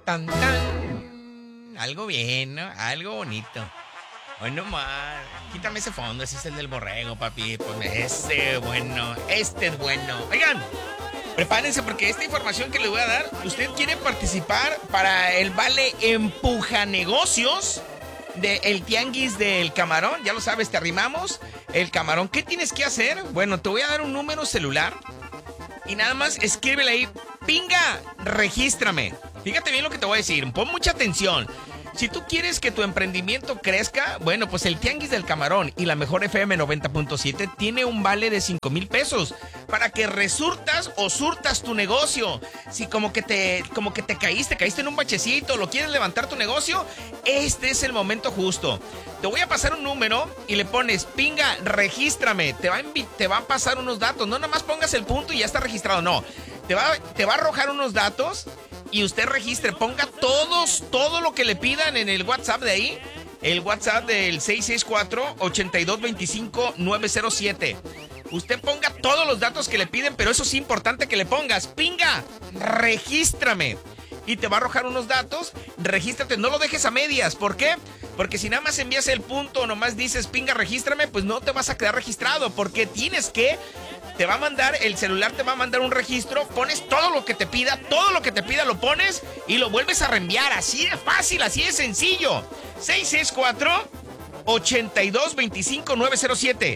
Tan, tan. Algo bien, ¿no? Algo bonito. Hoy nomás. Quítame ese fondo, ese es el del borrego, papi. Ponme este bueno. Este es bueno. Oigan, prepárense porque esta información que les voy a dar, usted quiere participar para el vale Empuja Negocios del Tianguis del Camarón. Ya lo sabes, te arrimamos el camarón. ¿Qué tienes que hacer? Bueno, te voy a dar un número celular y nada más escríbele ahí. Pinga, regístrame. Fíjate bien lo que te voy a decir. Pon mucha atención. Si tú quieres que tu emprendimiento crezca, bueno, pues el Tianguis del Camarón y la Mejor FM 90.7 tiene un vale de 5,000 pesos para que resurtas o surtas tu negocio. Si como que te caíste en un bachecito, lo quieres levantar tu negocio, este es el momento justo. Te voy a pasar un número y le pones, pinga, regístrame. Te va a pasar unos datos. No nada más pongas el punto y ya está registrado, no. Te va a arrojar unos datos y usted registre, ponga todo lo que le pidan en el WhatsApp de ahí. El WhatsApp del 664-8225-907. Usted ponga todos los datos que le piden, pero eso es importante que le pongas. Pinga, regístrame. Y te va a arrojar unos datos, regístrate, no lo dejes a medias. ¿Por qué? Porque si nada más envías el punto o nomás dices, pinga, regístrame, pues no te vas a quedar registrado. Porque tienes que... Te va a mandar, el celular te va a mandar un registro, pones todo lo que te pida lo pones y lo vuelves a reenviar. Así de fácil, así de sencillo. 664-8225-907.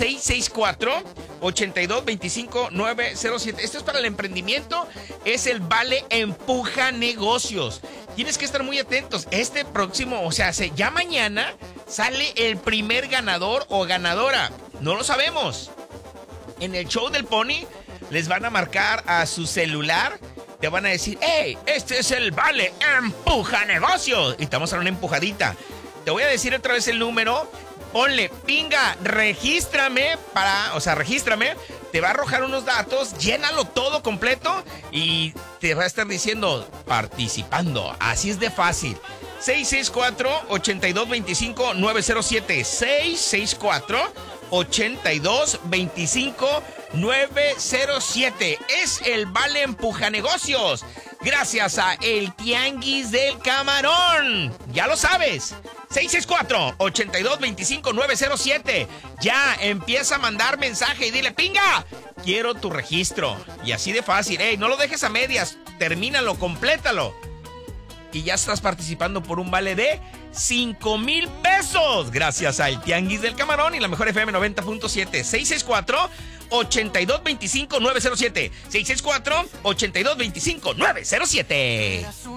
664-8225-907. Esto es para el emprendimiento, es el vale Empuja Negocios. Tienes que estar muy atentos. Este próximo, ya mañana sale el primer ganador o ganadora. No lo sabemos. En el show del Pony les van a marcar a su celular, te van a decir, hey, este es el vale Empuja Negocios. Y te vamos a dar una empujadita. Te voy a decir otra vez el número. Ponle, pinga, regístrame, regístrame. Te va a arrojar unos datos, llénalo todo completo y te va a estar diciendo, participando. Así es de fácil. 664-8225-907. 664-8225-907. Es el vale Empuja Negocios. Gracias a el Tianguis del Camarón. Ya lo sabes. 664-8225-907. Ya empieza a mandar mensaje y dile, pinga, quiero tu registro. Y así de fácil. No lo dejes a medias. Termínalo, complétalo. Y ya estás participando por un vale de 5,000 pesos. Gracias al Tianguis del Camarón y la Mejor FM 90.7. 664-8225-907. 664-8225-907.